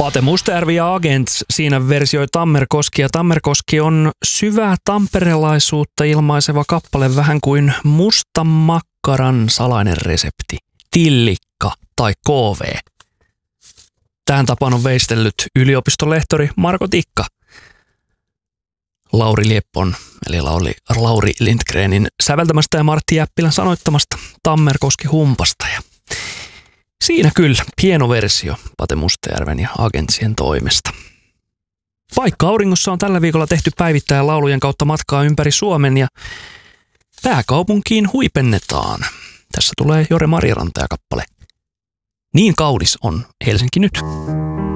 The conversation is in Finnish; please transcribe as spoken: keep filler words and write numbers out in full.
Pate Mustajärvi ja Agents siinä versioi Tammerkoski, ja Tammerkoski on syvää tamperelaisuutta ilmaiseva kappale, vähän kuin mustan makkaran salainen resepti, tillikka tai K V. Tähän tapaan on veistellyt yliopistolehtori Marko Tikka. Lauri Lieppon, eli Lauri, Lauri Lindgrenin säveltämästä ja Martti Jäppilän sanoittamasta Tammerkoski humpasta. Ja siinä kyllä hieno versio Pate Mustajärven ja Agentsien toimesta. Vaikka auringossa on tällä viikolla tehty päivittäin laulujen kautta matkaa ympäri Suomen ja pääkaupunkiin huipennetaan. Tässä tulee Jore Marjarantaja kappale. Niin kaunis on Helsinki nyt.